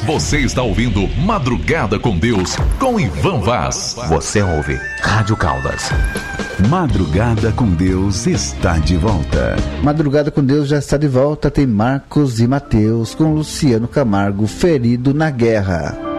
Você está ouvindo Madrugada com Deus, com Ivan Vaz. Você ouve Rádio Caldas. Madrugada com Deus está de volta. Madrugada com Deus já está de volta. Tem Marcos e Mateus com Luciano Camargo, Ferido na Guerra.